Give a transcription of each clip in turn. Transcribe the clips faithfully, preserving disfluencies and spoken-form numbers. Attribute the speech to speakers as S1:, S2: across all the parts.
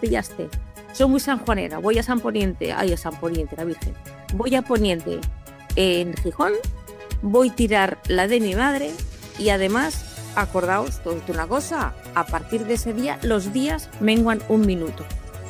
S1: pillaste. Soy muy sanjuanera, voy a San Poniente, ay, a San Poniente, la Virgen. Voy a Poniente en Gijón, voy a tirar la de mi madre y además, acordaos todos de una cosa, a partir de ese día los días menguan un minuto.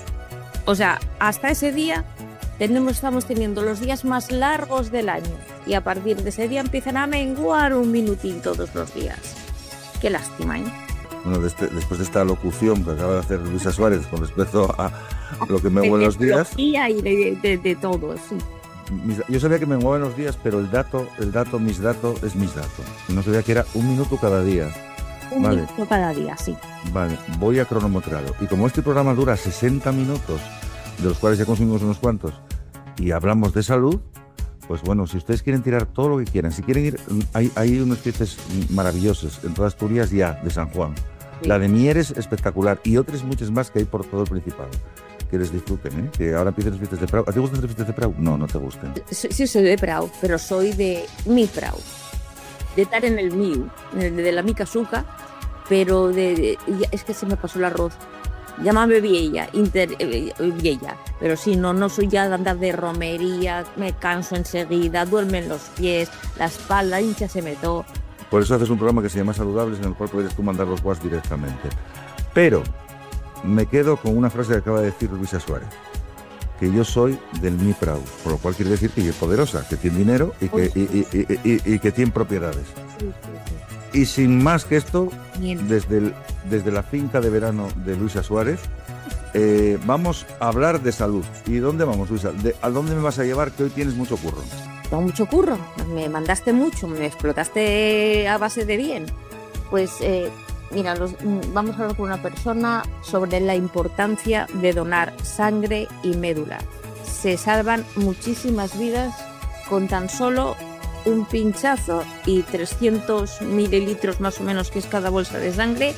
S1: O sea, hasta ese día tenemos, estamos teniendo los días más largos del año y a partir de ese día empiezan a menguar un minutín todos los días. Qué lástima, ¿eh?
S2: Bueno, de este, después de esta locución que acaba de hacer Luisa Suárez con respecto a lo que menguan los días...
S1: Y de, de, de todo, sí.
S2: Mis, yo sabía que menguaban los días, pero el dato, el dato, mis datos, es mis datos. No sabía que era un minuto cada día.
S1: Un
S2: vale.
S1: minuto cada día, sí.
S2: Vale, voy a cronometrarlo. Y como este programa dura sesenta minutos, de los cuales ya consumimos unos cuantos, y hablamos de salud, pues bueno, si ustedes quieren tirar todo lo que quieran, si quieren ir, hay, hay unas fiestas maravillosas en toda Asturias ya, de San Juan. Sí. La de Mieres, espectacular, y otras muchas más que hay por todo el Principado. Que les disfruten, ¿eh? Que ahora empiezan las fiestas de Prau. ¿A ti te gustan las fiestas de Prau? No, no te gustan.
S1: Sí, soy de Prau, pero soy de mi Prau. De estar en el mío, de, de la mi casuca, pero de, de, es que se me pasó el arroz. Llámame vieja, inter, eh, vieja, pero si no, no soy ya de andar de romería, me canso enseguida, duermen los pies, la espalda, hincha se me to.
S2: Por eso haces un programa que se llama Saludables, en el cual puedes tú mandar los WhatsApp directamente. Pero me quedo con una frase que acaba de decir Luisa Suárez, que yo soy del Mi Prau, por lo cual quiere decir que es poderosa, que tiene dinero y que, y, y, y, y, y que tiene propiedades.
S1: Sí, sí, sí.
S2: Y sin más que esto, desde, el, desde la finca de verano de Luisa Suárez, eh, vamos a hablar de salud. ¿Y dónde vamos, Luisa? ¿De, ¿A dónde me vas a llevar? Que hoy tienes mucho curro.
S1: Tengo mucho curro, me mandaste mucho, me explotaste a base de bien. Pues... Eh, Mira, los, vamos a hablar con una persona sobre la importancia de donar sangre y médula. Se salvan muchísimas vidas con tan solo un pinchazo y trescientos mililitros más o menos, que es cada bolsa de sangre.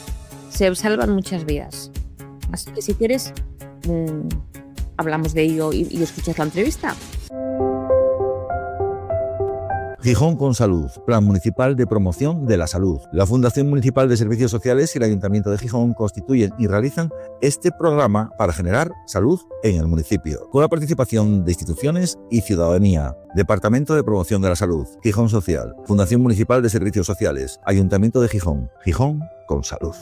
S1: Se salvan muchas vidas. Así que si quieres, mmm, hablamos de ello y, y escuchas la entrevista.
S3: Gijón con Salud, Plan Municipal de Promoción de la Salud. La Fundación Municipal de Servicios Sociales y el Ayuntamiento de Gijón constituyen y realizan este programa para generar salud en el municipio, con la participación de instituciones y ciudadanía. Departamento de Promoción de la Salud, Gijón Social, Fundación Municipal de Servicios Sociales, Ayuntamiento de Gijón, Gijón con Salud.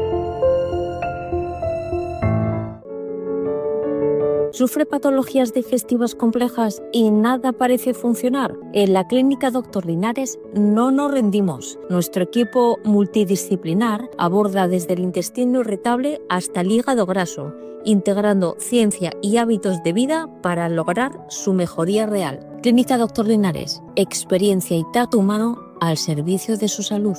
S1: ¿Sufre patologías digestivas complejas y nada parece funcionar? En la Clínica Doctor Linares no nos rendimos. Nuestro equipo multidisciplinar aborda desde el intestino irritable hasta el hígado graso, integrando ciencia y hábitos de vida para lograr su mejoría real. Clínica Doctor Linares, experiencia y tacto humano al servicio de su salud.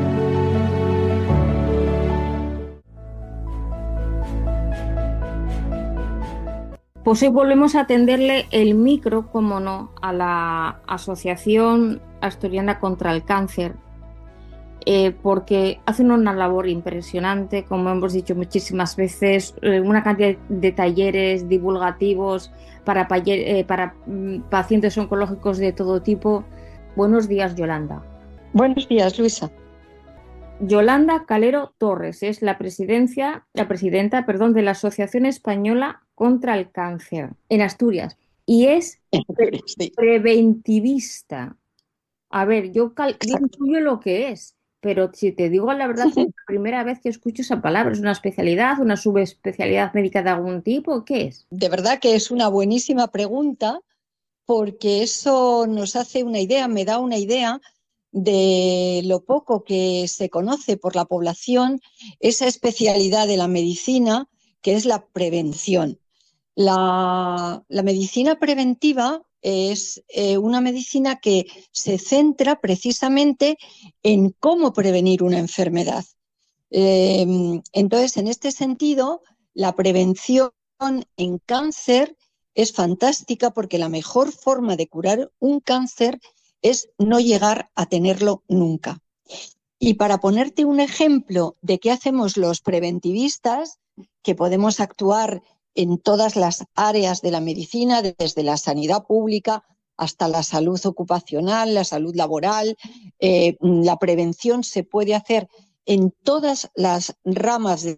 S1: Pues hoy volvemos a tenderle el micro, como no, a la Asociación Asturiana contra el Cáncer, eh, porque hacen una labor impresionante, como hemos dicho muchísimas veces, eh, una cantidad de talleres divulgativos para, eh, para mm, pacientes oncológicos de todo tipo. Buenos días, Yolanda.
S4: Buenos días, Luisa.
S1: Yolanda Calero Torres es la presidencia, la presidenta, perdón, de la Asociación Española contra el Cáncer en Asturias y es pre- sí. preventivista. A ver, yo, cal- yo intuyo lo que es, pero si te digo la verdad, es la primera vez que escucho esa palabra. ¿Es una especialidad, una subespecialidad médica de algún tipo? ¿Qué es?
S4: De verdad que es una buenísima pregunta, porque eso nos hace una idea, me da una idea de lo poco que se conoce por la población esa especialidad de la medicina que es la prevención. La, la medicina preventiva es eh, una medicina que se centra precisamente en cómo prevenir una enfermedad. Eh, entonces, en este sentido, la prevención en cáncer es fantástica porque la mejor forma de curar un cáncer es no llegar a tenerlo nunca. Y para ponerte un ejemplo de qué hacemos los preventivistas, que podemos actuar en todas las áreas de la medicina, desde la sanidad pública hasta la salud ocupacional, la salud laboral, eh, la prevención se puede hacer en todas las ramas de